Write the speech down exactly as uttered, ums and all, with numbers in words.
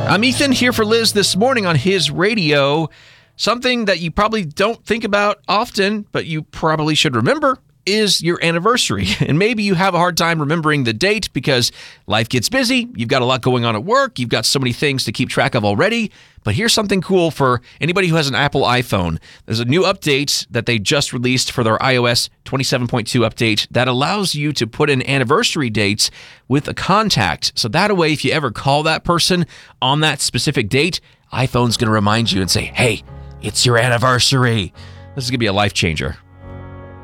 I'm Ethan, here for Liz this morning on his radio. Something that you probably don't think about often, but you probably should remember, is your anniversary. And maybe you have a hard time remembering the date because life gets busy, you've got a lot going on at work, you've got so many things to keep track of already. But here's something cool for anybody who has an Apple iPhone. There's a new update that they just released for their i O S twenty-seven point two update that allows you to put in anniversary dates with a contact. So that way, if you ever call that person on that specific date, iPhone's going to remind you and say, hey, it's your anniversary. This is going to be a life changer.